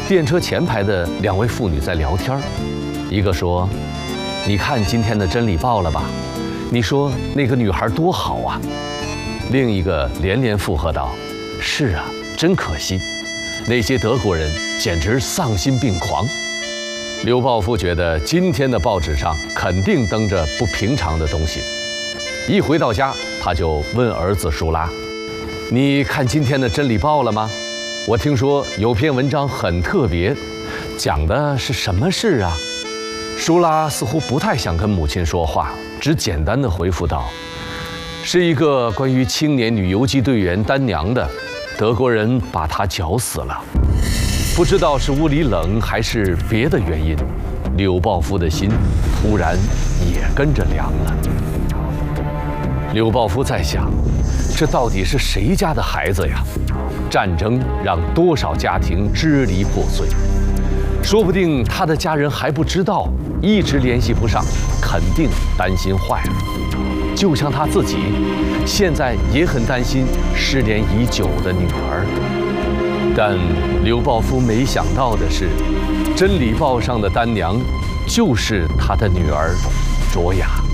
电车前排的2位妇女在聊天，一个说：“你看今天的《真理报》了吧？你说那个女孩多好啊。”另一个连连附和道：“是啊，真可惜，那些德国人简直丧心病狂。”刘抱夫觉得今天的报纸上肯定登着不平常的东西。一回到家，他就问儿子舒拉：“你看今天的《真理报》了吗？我听说有篇文章很特别，讲的是什么事啊？”舒拉似乎不太想跟母亲说话，只简单的回复道：“是一个关于青年女游击队员丹娘的，德国人把她绞死了。”不知道是屋里冷还是别的原因，柳抱夫的心突然也跟着凉了。柳抱夫在想，这到底是谁家的孩子呀？战争让多少家庭支离破碎，说不定他的家人还不知道，一直联系不上，肯定担心坏了。就像他自己，现在也很担心失联已久的女儿。但刘抱夫没想到的是，《真理报》上的丹娘就是他的女儿卓雅。